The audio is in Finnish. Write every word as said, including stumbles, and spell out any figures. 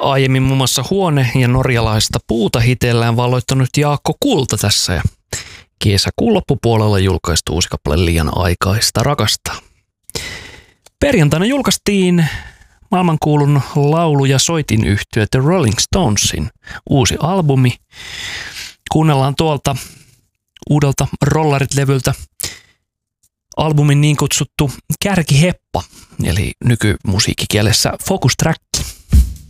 aiemmin muun muassa huone- ja norjalaista puuta hiteellään valloittanut Jaakko Kulta tässä ja kesäkuun loppupuolella julkaistu uusi kappale Liian aikaista rakastaa. Perjantaina julkaistiin maailmankuulun laulu- ja soitinyhtye The Rolling Stonesin uusi albumi. Kuunnellaan tuolta uudelta Rollarit-levyltä albumin niin kutsuttu kärkiheppa, eli nykymusiikkikielessä focus track.